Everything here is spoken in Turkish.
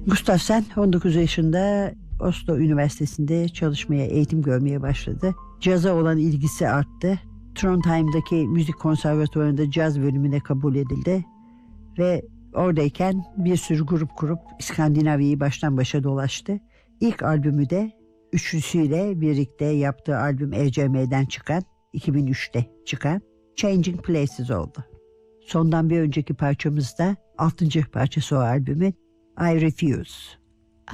Gustafsson 19 yaşında Oslo Üniversitesi'nde çalışmaya, eğitim görmeye başladı. Caza olan ilgisi arttı. Trondheim'daki müzik konservatuvarında caz bölümüne kabul edildi. Ve oradayken bir sürü grup kurup İskandinavya'yı baştan başa dolaştı. İlk albümü de üçlüsüyle birlikte yaptığı albüm ECM'den çıkan, 2003'te çıkan Changing Places oldu. Sondan bir önceki parçamız da 6. parçası o albümün, I Refuse.